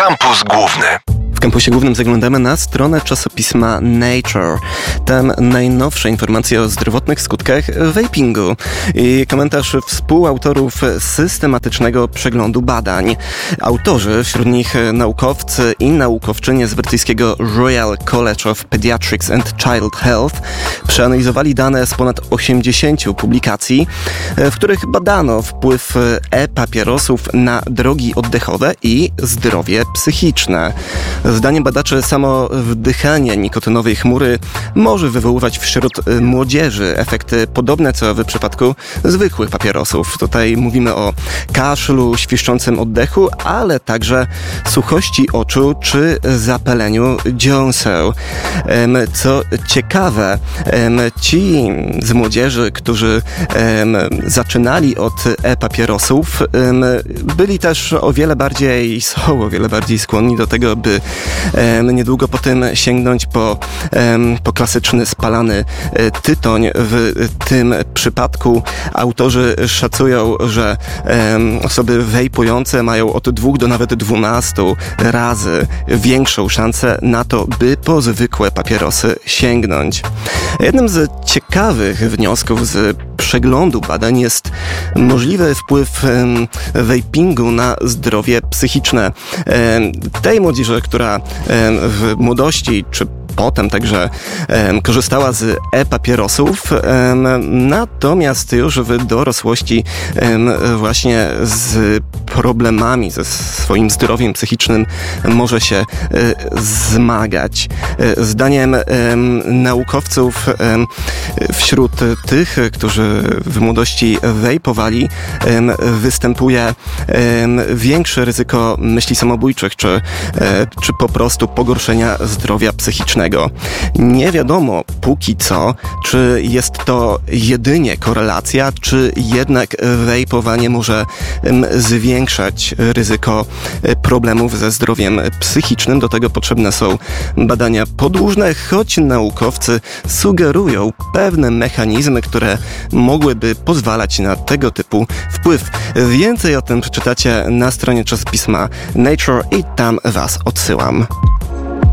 Kampus Główny. W kampusie głównym zaglądamy na stronę czasopisma Nature. Tam najnowsze informacje o zdrowotnych skutkach vapingu i komentarz współautorów systematycznego przeglądu badań. Autorzy, wśród nich naukowcy i naukowczynie z brytyjskiego Royal College of Pediatrics and Child Health, przeanalizowali dane z ponad 80 publikacji, w których badano wpływ e-papierosów na drogi oddechowe i zdrowie psychiczne. Zdaniem badaczy samo wdychanie nikotynowej chmury może wywoływać wśród młodzieży efekty podobne co w przypadku zwykłych papierosów. Tutaj mówimy o kaszlu, świszczącym oddechu, ale także suchości oczu czy zapaleniu dziąseł. Co ciekawe, ci z młodzieży, którzy zaczynali od e-papierosów, są o wiele bardziej skłonni do tego, by niedługo po tym sięgnąć po klasyczny spalany tytoń. W tym przypadku autorzy szacują, że osoby wejpujące mają od 2 do nawet 12 razy większą szansę na to, by po zwykłe papierosy sięgnąć. Jednym z ciekawych wniosków z przeglądu badań jest możliwy wpływ vapingu na zdrowie psychiczne tej młodzieży, która w młodości czy potem także korzystała z e-papierosów, natomiast już w dorosłości właśnie z problemami ze swoim zdrowiem psychicznym może się zmagać. Zdaniem naukowców wśród tych, którzy w młodości wejpowali, występuje większe ryzyko myśli samobójczych czy po prostu pogorszenia zdrowia psychicznego. Nie wiadomo póki co, czy jest to jedynie korelacja, czy jednak wejpowanie może zwiększać ryzyko problemów ze zdrowiem psychicznym. Do tego potrzebne są badania podłużne, choć naukowcy sugerują pewne mechanizmy, które mogłyby pozwalać na tego typu wpływ. Więcej o tym przeczytacie na stronie czasopisma Nature i tam Was odsyłam.